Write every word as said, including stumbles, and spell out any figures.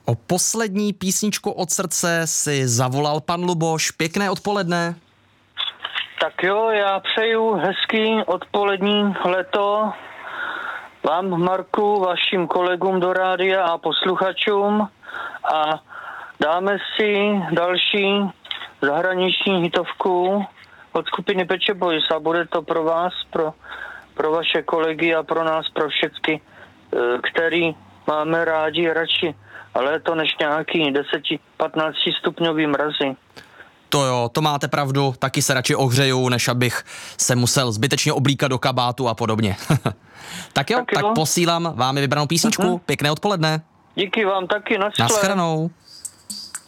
O poslední písničku od srdce si zavolal pan Luboš. Pěkné odpoledne. Tak jo, já přeju hezký odpolední leto vám, Marku, vašim kolegům do rádia a posluchačům a dáme si další zahraniční hitovku od skupiny Pet Shop Boys a bude to pro vás, pro, pro vaše kolegy a pro nás, pro všechny, který máme rádi radši léto než nějaký deset patnáct stupňový mrazy. To jo, to máte pravdu, taky se radši ohřeju, než abych se musel zbytečně oblíkat do kabátu a podobně. Tak jo, tak, tak posílám vám vybranou písničku. Uh-huh. Pěkné odpoledne. Díky vám taky, naschle. Naschledanou.